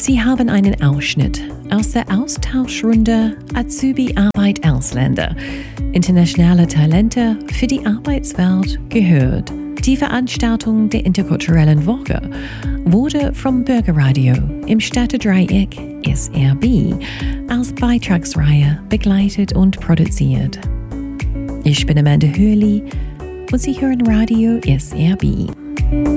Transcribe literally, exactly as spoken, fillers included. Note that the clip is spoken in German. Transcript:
Sie haben einen Ausschnitt aus der Austauschrunde Azubi-Arbeit Ausländer. Internationale Talente für die Arbeitswelt gehört. Die Veranstaltung der Interkulturellen Woche wurde vom Bürgerradio im Städtedreieck S R B als Beitragsreihe begleitet und produziert. Ich bin Amanda Hurley und Sie hören Radio S R B.